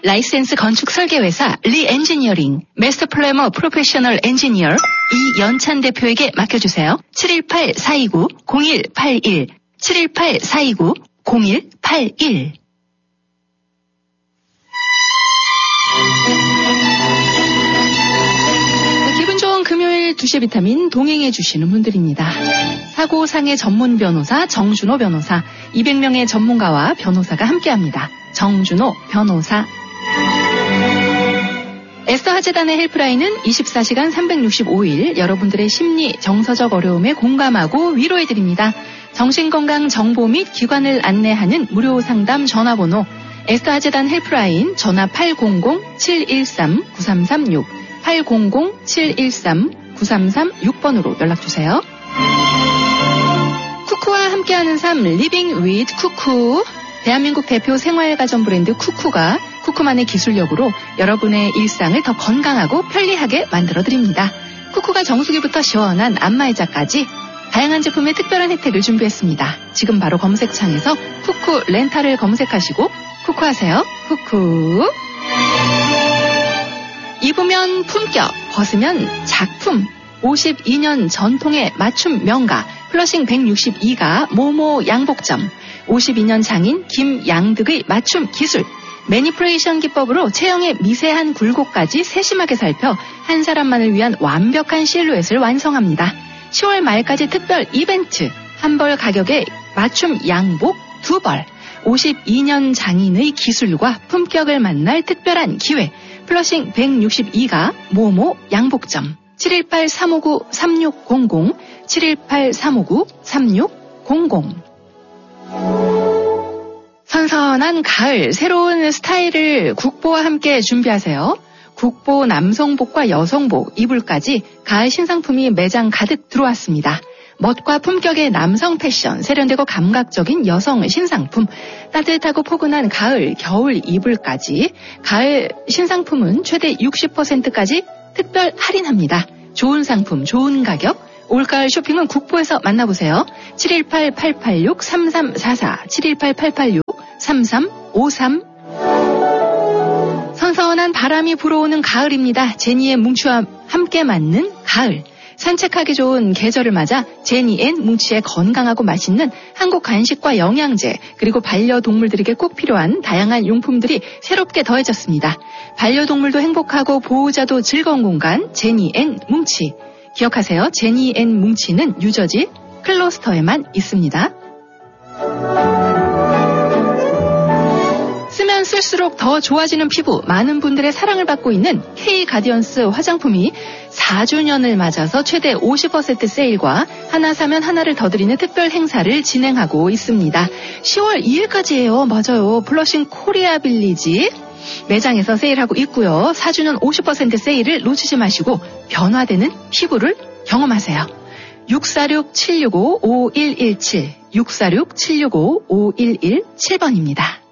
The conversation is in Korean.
라이센스 건축 설계회사 리엔지니어링 마스터 플래머 프로페셔널 엔지니어 이연찬 대표에게 맡겨주세요. 718-429-0181 718-429-0181 기분 좋은 금요일 2시 비타민 동행해 주시는 분들입니다. 사고상해 전문 변호사 정준호 변호사, 200명의 전문가와 변호사가 함께합니다. 정준호 변호사. 에스더 하재단의 헬프라인은 24시간 365일 여러분들의 심리, 정서적 어려움에 공감하고 위로해드립니다. 정신건강 정보 및 기관을 안내하는 무료 상담 전화번호 에스더 하재단 헬프라인 전화 800-713-9336 800-713-9336번으로 연락주세요. 쿠쿠와 함께하는 삶 리빙 위드 쿠쿠. 대한민국 대표 생활가전 브랜드 쿠쿠가 쿠쿠만의 기술력으로 여러분의 일상을 더 건강하고 편리하게 만들어드립니다. 쿠쿠가 정수기부터 시원한 안마의자까지 다양한 제품의 특별한 혜택을 준비했습니다. 지금 바로 검색창에서 쿠쿠 렌탈을 검색하시고 쿠쿠하세요. 쿠쿠. 입으면 품격, 벗으면 작품. 52년 전통의 맞춤 명가 플러싱 162가 모모 양복점. 52년 장인 김양득의 맞춤 기술. 매니플레이션 기법으로 체형의 미세한 굴곡까지 세심하게 살펴 한 사람만을 위한 완벽한 실루엣을 완성합니다. 10월 말까지 특별 이벤트. 한 벌 가격에 맞춤 양복 2벌. 52년 장인의 기술과 품격을 만날 특별한 기회. 플러싱 162가 모모 양복점. 718-359-3600 718-359-3600 선선한 가을, 새로운 스타일을 국보와 함께 준비하세요. 국보 남성복과 여성복, 이불까지 가을 신상품이 매장 가득 들어왔습니다. 멋과 품격의 남성 패션, 세련되고 감각적인 여성 신상품, 따뜻하고 포근한 가을, 겨울 이불까지 가을 신상품은 최대 60%까지 특별 할인합니다. 좋은 상품, 좋은 가격, 올가을 쇼핑은 국보에서 만나보세요. 718-886-3344 718-886-3353 선선한 바람이 불어오는 가을입니다. 제니의 뭉치와 함께 맞는 가을. 산책하기 좋은 계절을 맞아 제니 앤 뭉치의 건강하고 맛있는 한국 간식과 영양제, 그리고 반려동물들에게 꼭 필요한 다양한 용품들이 새롭게 더해졌습니다. 반려동물도 행복하고 보호자도 즐거운 공간 제니 앤 뭉치. 기억하세요. 제니 앤 뭉치는 뉴저지 클로스터에만 있습니다. 쓰면 쓸수록 더 좋아지는 피부, 많은 분들의 사랑을 받고 있는 K-가디언스 화장품이 4주년을 맞아서 최대 50% 세일과 하나 사면 하나를 더 드리는 특별 행사를 진행하고 있습니다. 10월 2일까지예요. 맞아요. 플러싱 코리아 빌리지 매장에서 세일하고 있고요. 4주년 50% 세일을 놓치지 마시고 변화되는 피부를 경험하세요. 646-765-5117 646-765-5117번입니다.